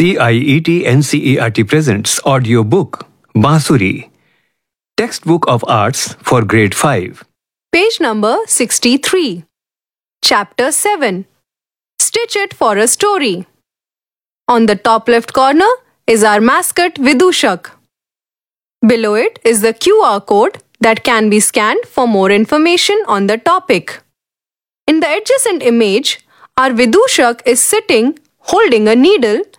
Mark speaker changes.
Speaker 1: CIET NCERT presents audiobook Bansuri, textbook of arts for grade 5.
Speaker 2: Page number 63. Chapter 7. Stitch it for a story. On the top left corner is our mascot Vidushak. Below it is the QR code that can be scanned for more information on the topic. In the adjacent image, our Vidushak is sitting holding a needle